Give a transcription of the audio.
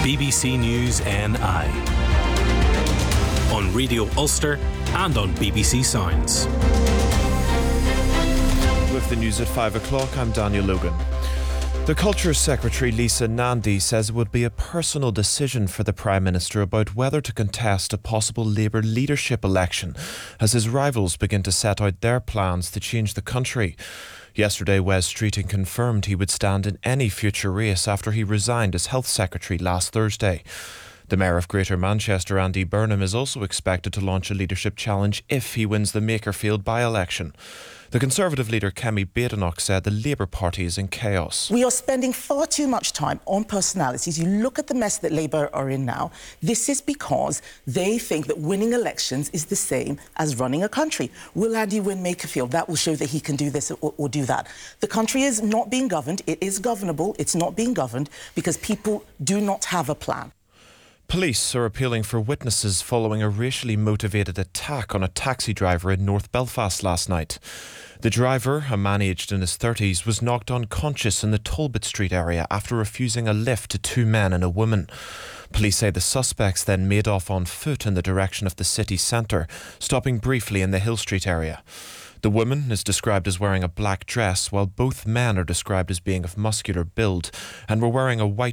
BBC News NI on Radio Ulster and on BBC Sounds. With the news at 5 o'clock, I'm Daniel Logan. The Culture Secretary Lisa Nandy says it would be a personal decision for the Prime Minister about whether to contest a possible Labour leadership election as his rivals begin to set out their plans to change the country. Yesterday, Wes Streeting confirmed he would stand in any future race after he resigned as Health Secretary last Thursday. The Mayor of Greater Manchester, Andy Burnham, is also expected to launch a leadership challenge if he wins the Makerfield by-election. The Conservative leader Kemi Badenoch said the Labour Party is in chaos. We are spending far too much time on personalities. You look at the mess that Labour are in now. This is because they think that winning elections is the same as running a country. Will Andy win Makerfield? That will show that he can do this or do that. The country is not being governed. It is governable. It's not being governed because people do not have a plan. Police are appealing for witnesses following a racially motivated attack on a taxi driver in North Belfast last night. The driver, a man aged in his 30s, was knocked unconscious in the Talbot Street area after refusing a lift to two men and a woman. Police say the suspects then made off on foot in the direction of the city centre, stopping briefly in the Hill Street area. The woman is described as wearing a black dress, while both men are described as being of muscular build and were wearing a white